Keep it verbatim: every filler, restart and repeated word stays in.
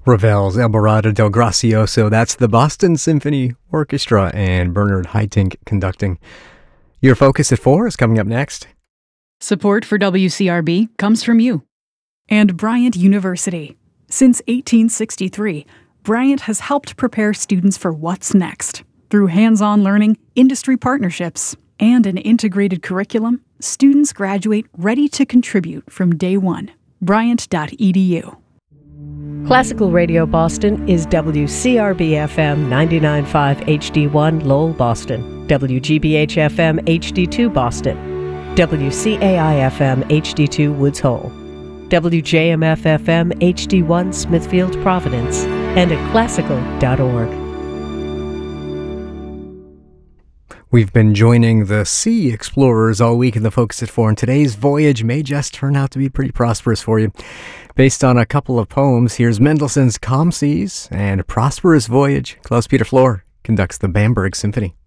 Ravel's Alborada del Gracioso. That's the Boston Symphony Orchestra and Bernard Haitink conducting. Your Focus at four is coming up next. Support for W C R B comes from you. And Bryant University. Since eighteen sixty-three, Bryant has helped prepare students for what's next. Through hands-on learning, industry partnerships, and an integrated curriculum, students graduate ready to contribute from day one. Bryant dot e d u. Classical Radio Boston is W C R B F M ninety-nine point five H D one Lowell, Boston, W G B H F M H D two Boston, W C A I F M H D two Woods Hole, W J M F F M H D one Smithfield, Providence, and at classical dot org. We've been joining the sea explorers all week in the Focus at four, and today's voyage may just turn out to be pretty prosperous for you. Based on a couple of poems, here's Mendelssohn's Calm Seas and Prosperous Voyage. Klaus-Peter Flohr conducts the Bamberg Symphony.